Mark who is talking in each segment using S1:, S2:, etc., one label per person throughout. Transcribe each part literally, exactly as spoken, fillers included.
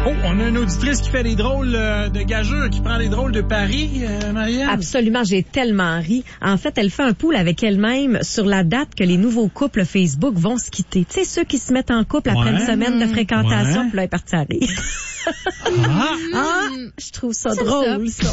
S1: Oh, on a une auditrice qui fait des drôles euh, de gageure, qui prend des drôles de paris, euh, Marianne.
S2: Absolument, j'ai tellement ri. En fait, elle fait un pool avec elle-même sur la date que les nouveaux couples Facebook vont se quitter. Tu sais, ceux qui se mettent en couple après
S1: Ouais.
S2: une semaine de fréquentation,
S1: Ouais.
S2: puis là, elle est partie à rire.
S1: Ah.
S2: Ah, je trouve ça
S3: C'est
S2: drôle, ça.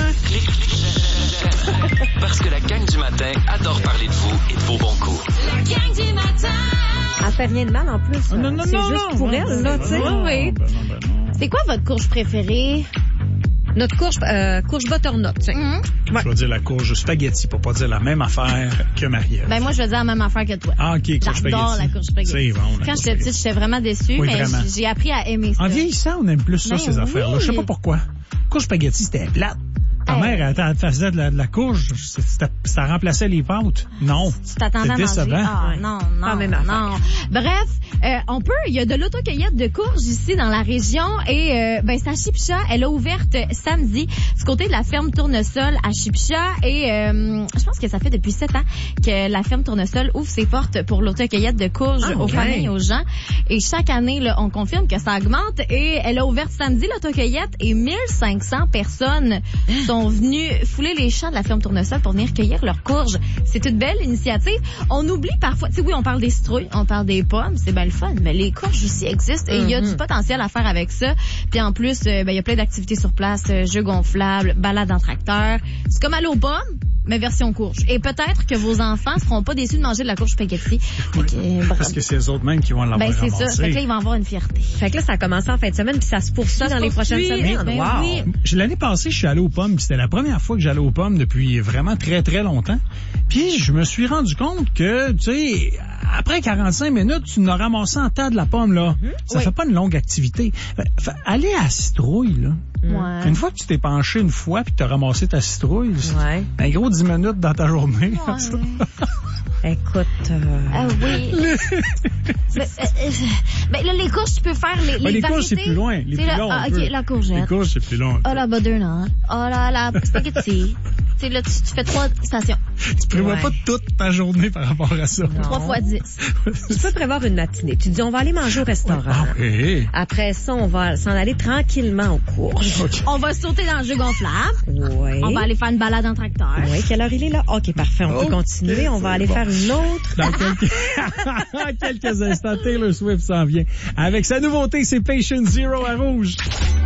S4: Parce que la gang du matin adore parler de vous et de vos bons coups.
S3: La gang du matin.
S2: Elle fait rien de mal, en plus.
S1: Oh, non, non,
S2: C'est
S1: non,
S2: juste
S1: non,
S2: pour
S1: non,
S2: elle,
S1: non,
S2: là,
S1: non,
S2: tu sais.
S1: non,
S3: Oui.
S1: ben non, ben non.
S3: C'est quoi votre courge préférée?
S2: Notre courge, euh, courge butternut, tiens.
S3: Mhm.
S1: Je vais dire la courge spaghetti pour pas dire la même affaire que Marielle.
S3: Ben moi, je vais dire la même affaire que toi.
S1: Ah, OK, courge spaghetti.
S3: J'adore la courge spaghetti.
S1: C'est bon, la
S3: Quand
S1: courge
S3: j'étais petite, j'étais vraiment déçue,
S1: Oui,
S3: mais
S1: vraiment.
S3: j'ai appris à aimer ça.
S1: En vieillissant, on aime plus ça,
S3: Ben
S1: ces affaires-là.
S3: oui.
S1: Je sais pas pourquoi. Courge spaghetti, c'était plate. Ta
S3: Hey.
S1: mère, elle, elle faisait de la, de la courge, c'était- ça remplaçait les pâtes. Non.
S3: Tu t'attendais à
S1: C'est
S3: manger.
S1: décevant.
S3: Ah,
S2: Ouais.
S3: non,
S2: Pas
S3: non,
S2: même affaire.
S3: non. Bref, euh, on peut, il y a de l'autocueillette de courges ici dans la région et euh, ben c'est à Chipcha. Elle a ouverte samedi du côté de la ferme Tournesol à Chipcha et euh, je pense que ça fait depuis sept ans que la ferme Tournesol ouvre ses portes pour l'autocueillette de courges
S2: Ah,
S3: aux
S2: okay.
S3: familles, aux gens. Et chaque année, là, on confirme que ça augmente et elle a ouvert samedi l'autocueillette et mille cinq cents personnes sont venues fouler les champs de la ferme Tournesol pour venir cueillir leurs courges. C'est une belle initiative. On oublie parfois, tu sais, oui, on parle des citrouilles, on parle des pommes, c'est bien le fun, mais les courges aussi existent et il y a
S2: Mm-hmm.
S3: du potentiel à faire avec ça. Puis en plus, euh, ben, il y a plein d'activités sur place, euh, jeux gonflables, balades en tracteur. C'est comme aller aux pommes, mais version courge. Et peut-être que vos enfants seront pas déçus de manger de la courge spaghetti. Fait que, euh,
S1: Parce que c'est eux autres mêmes qui vont l'avoir
S3: ben c'est
S1: ramassé.
S3: ça. Fait que là, ils vont avoir une fierté.
S2: Fait que là, ça a commencé en fin de semaine, puis ça se poursuit
S3: Ça se
S2: dans les prochaines
S3: poursuit,
S2: semaines.
S3: ben
S2: Wow.
S3: oui.
S1: Je- L'année passée, je suis allé aux pommes, puis c'était la première fois que j'allais aux pommes depuis vraiment très, très longtemps. Puis je me suis rendu compte que, tu sais, après quarante-cinq minutes, tu n'as ramassé en tas de la pomme, là. Ça
S3: Oui.
S1: fait pas une longue activité. Fait- fait- aller à la citrouille, là.
S3: Ouais.
S1: Une fois que tu t'es penché une fois puis que tu as ramassé ta citrouille, c'est
S2: Ouais.
S1: un gros dix minutes dans ta journée.
S3: Ouais.
S2: Écoute, euh,
S3: Ah oui. mais, euh, euh, ben là, les courges, tu peux faire les, les
S1: Ouais, les
S3: variétés.
S1: courges, c'est plus loin. Les
S3: C'est
S1: plus
S3: la-
S1: longs,
S3: ah,
S1: un
S3: OK,
S1: peu.
S3: la courgette.
S1: Les courges, c'est plus long.
S3: Oh, la butternut. Oh, là, la spaghetti. Tu sais, là, tu, tu fais trois stations.
S1: Tu prévois
S2: Ouais.
S1: pas toute ta journée par rapport à ça.
S3: Trois fois dix.
S2: tu peux prévoir une matinée. Tu dis, on va aller manger au restaurant.
S1: Ah oui.
S2: Après ça, on va s'en aller tranquillement aux courges.
S1: OK.
S3: On va sauter dans le jeu gonflable.
S2: Oui.
S3: On va aller faire une balade en tracteur.
S2: Oui, quelle heure il est là? OK, parfait, on peut
S1: OK,
S2: continuer. On va
S1: c'est
S2: aller
S1: bon.
S2: faire une autre.
S1: Dans quelques... quelques instants, Taylor Swift s'en vient. Avec sa nouveauté, c'est Patient Zero à Rouge.